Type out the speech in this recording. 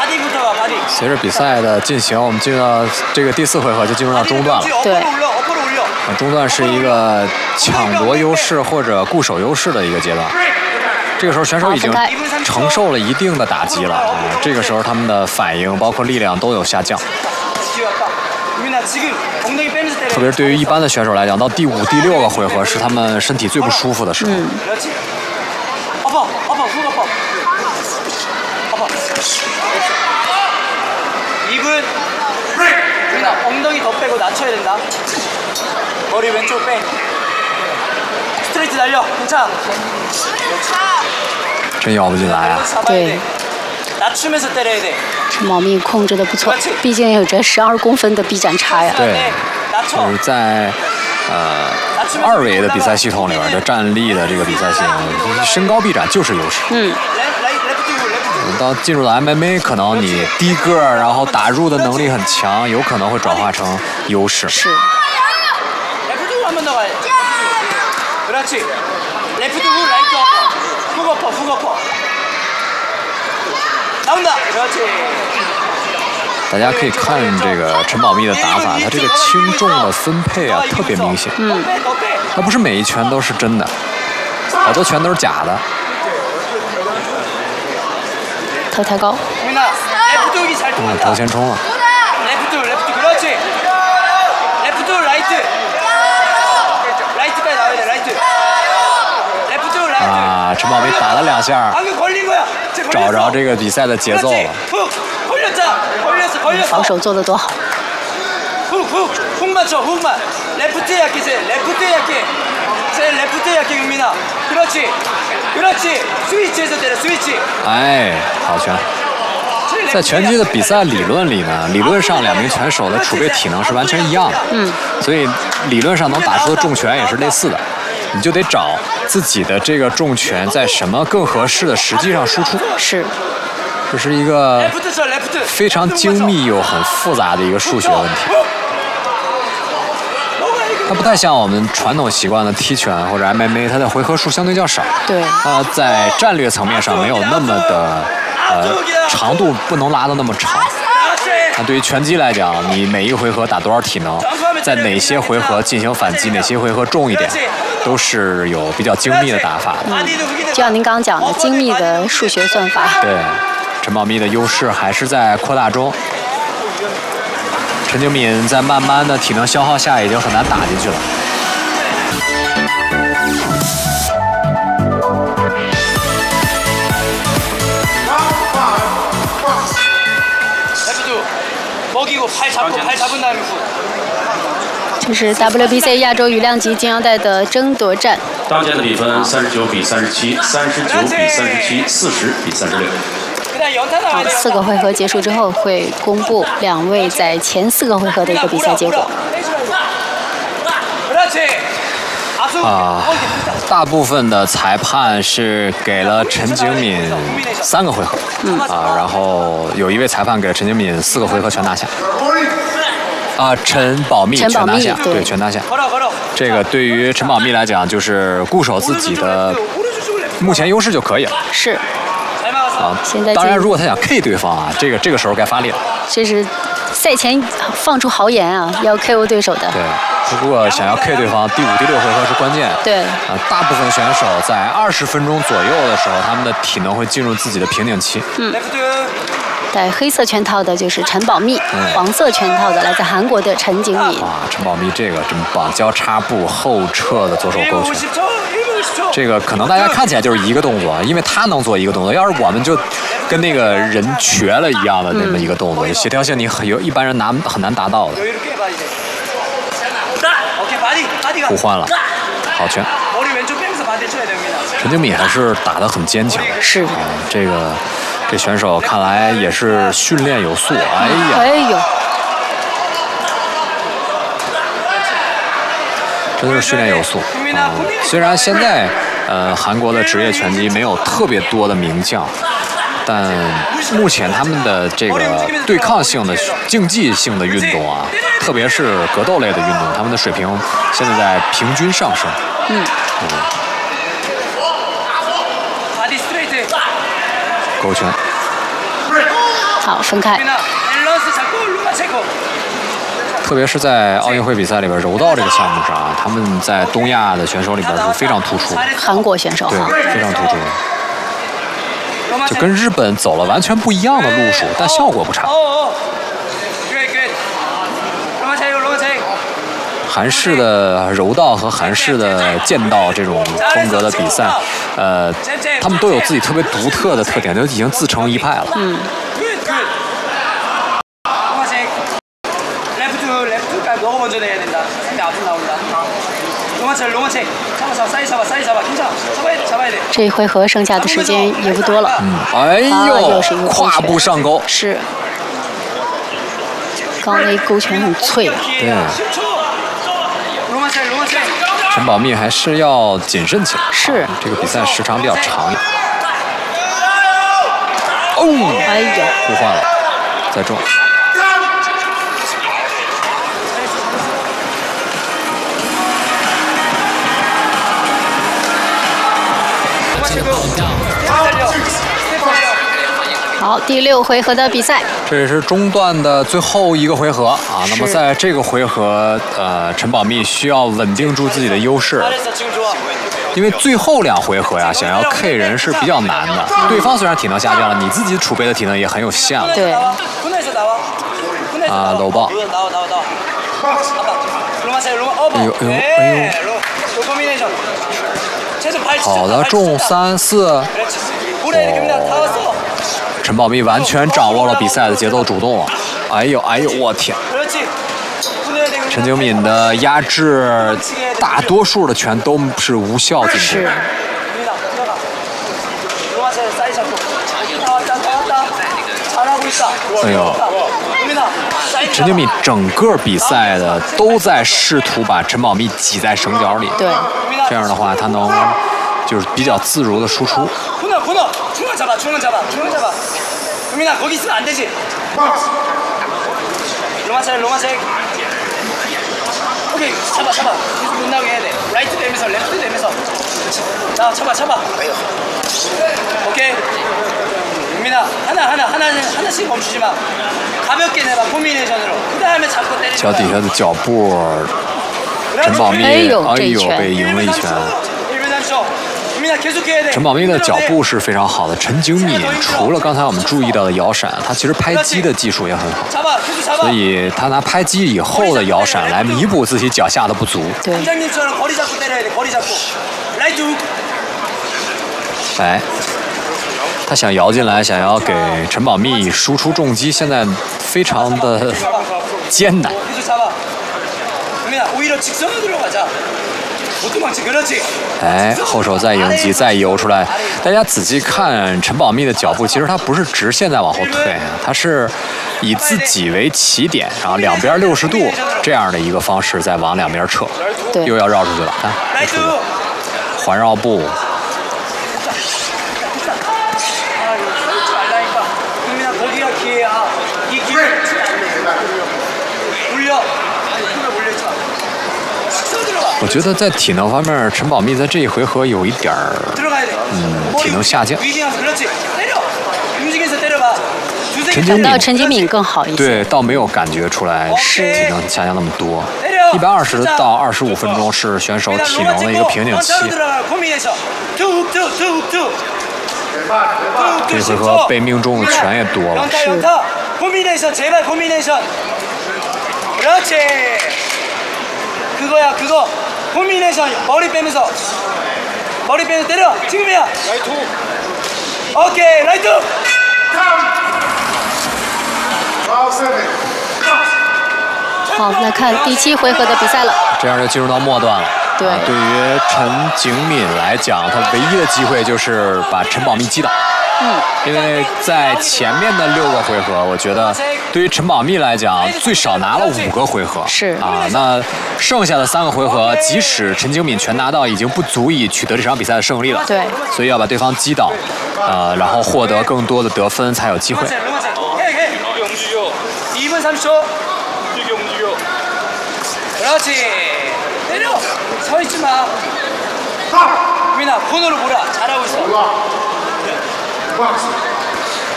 随着比赛的进行，我们进入到这个第4回合，就进入到中段了。 对， 中段是一个抢夺优势或者固守优势的一个阶段。这个时候选手已经承受了一定的打击了，这个时候他们的反应包括力量都有下降。特别是对于一般的选手来讲，到第5、第6个回合是他们身体最不舒服的时候。 엉덩이 더 빼고 낮춰야 된다. 머리 왼쪽 빼. 스트레이트 날려. 괜찮아. 真咬不进来啊！ 对， 낮추면서 때려야 돼. 陈宝密控制的不错，毕竟有着12公分的臂展差呀。 对，就是在2维的比赛系统里边，这站立的这个比赛系统，身高臂展就是优势。到进入到 MMA， 可能你低个儿，然后打入的能力很强，有可能会转化成优势。 是。 大家可以看这个陈宝密的打法，他这个轻重的分配啊特别明显。他不是每一拳都是真的，好多拳都是假的。 头抬高， 头先冲了。啊，陈宝密打了2下，找着这个比赛的节奏了。 防守做得多好。 哎，好拳！在拳击的比赛理论里呢，理论上2名拳手的储备体能是完全一样的，所以理论上能打出的重拳也是类似的，你就得找自己的这个重拳在什么更合适的时机上输出。 是， 这是一个非常精密又很复杂的一个数学问题。它不太像我们传统习惯的踢拳或者 MMA， 它的回合数相对较少。 对。 它在战略层面上没有那么的长度不能拉得那么长。那对于拳击来讲，你每一个回合打多少体能，在哪些回合进行反击，哪些回合重一点，都是有比较精密的打法的。 就像您刚刚讲的，精密的数学算法。 对，陈宝密的优势还是在扩大中。陈景敏在慢慢的体能消耗下，已经很难打进去了。 这是 WBC 亚洲羽量级金腰带的争夺战。 当前的比分39比37、39比37、40比36。 4个回合结束之后，会公布2位在前4个回合的一个比赛结果。 大部分的裁判是给了陈景敏3个回合，然后有1位裁判给了陈景敏4个回合全拿下。陈宝密全拿下，对，全拿下。这个对于陈宝密来讲，就是固守自己的目前优势就可以了。 是。现在当然，如果他想 K 对方啊，这个时候该发力了。 这是赛前放出豪言啊，要 KO 对手的。 对，如果想要 K 对方，第5、第6回合是关键。 对。 大部分选手在20分钟左右的时候，他们的体能会进入自己的瓶颈期。 戴黑色拳套的就是陈宝密，黄色拳套的来自韩国的陈景敏。 哇，陈宝密这个真棒，交叉步后撤的左手勾拳。这个可能大家看起来就是一个动作，因为他能做一个动作，要是我们就跟那个人瘸了一样的那么一个动作，协调性你一般人很难达到的。互换了，好拳。陈景敏还是打得很坚强。 是。 这选手看来也是训练有素。 哎呦。 真的是训练有素。虽然现在韩国的职业拳击没有特别多的名将，但目前他们的这个对抗性的竞技性的运动啊，特别是格斗类的运动，他们的水平现在在平均上升。勾拳。 好，分开。 特别是在奥运会比赛里边，柔道这个项目上啊，他们在东亚的选手里边是非常突出。 韩国选手对， 哈， 非常突出，就跟日本走了完全不一样的路数，但效果不差。韩式的柔道和韩式的剑道这种风格的比赛，他们都有自己特别独特的特点，都已经自成一派了。 너가 먼저 내야 된다. 근데 앞으로 나온다. 롱아체, 롱아체. 잡아, 사이드 잡아, 사이드 잡아. 괜찮아. 잡아야 돼. 这一回合剩下的时间也不多了。 哎呦又是一个，勾胯拳部上勾， 是。刚刚那一勾拳很脆啊。 对。 롱아체, 롱아체. 陈宝密还是要谨慎起来。 是。 这个比赛时长比较长。哦， 哎呦， 互换了，再中。 好，第6回合的比赛， 这也是中段的最后一个回合啊。那么在这个回合，陈宝密需要稳定住自己的优势，因为最后2回合呀，想要 K 人是比较难的。对方虽然体能下降了，你自己储备的体能也很有限了。 对。 啊，搂抱。哎呦哎呦哎呦！好的，中3、4。哦。 陈宝密完全掌握了比赛的节奏主动了，哎呦哎呦，我天！陈景敏的压制，大多数的拳都是无效进攻。 是。 哎呦，陈景敏整个比赛的都在试图把陈宝密挤在绳角里， 对， 这样的话他能就是比较自如的输出。 중간 잡아. 유민아 거기 있으면 안 되지. 롱아색. 오케이 잡아. 계속 못 나오게 해야 돼. 라이트 되면서 레프트 되면서. 자 잡아. 오케이. 유민아 하나씩 멈추지 마. 가볍게 내봐 콤비네이션으로. 그 다음에 잡고 때리는 거야. 脚底下的脚步，陈宝密，哎呦，被赢了一拳。 陈宝密的脚步是非常好的。陈景敏除了刚才我们注意到的摇闪，他其实拍击的技术也很好，所以他拿拍击以后的摇闪来弥补自己脚下的不足。 对。 哎，他想摇进来，想要给陈宝密输出重击，现在非常的艰难。 哎，后手再迎击，再游出来。大家仔细看陈宝密的脚步，其实他不是直线在往后退，他是以自己为起点，然后两边60度这样的一个方式在往两边撤。 对， 又要绕出去了，看，环绕步。 我觉得在体能方面，陈宝密在这一回合有一点儿，体能下降。 陈景敏更好一些， 对，倒没有感觉出来体能下降那么多。120到25分钟是选手体能的一个瓶颈期。这回合被命中的拳也多了。 그거 콤비네이션 머리 빼면서 때려 지금이야 라이트 오케이 라이트 好，来看第7回合的比赛了。 这样就进入到末段了。 对， 对于陈景敏来讲，他唯一的机会就是把陈宝密击倒。因为在前面的6个回合，我觉得对于陈宝密来讲，最少拿了5个回合。 是啊，那剩下的3个回合，即使陈景敏全拿到，已经不足以取得这场比赛的胜利了。 对， 所以要把对方击倒，然后获得更多的得分才有机会。 2분 30초. 그렇지. 때려. 서 있지 마. 민아 코너로 몰아. 잘하고 있어.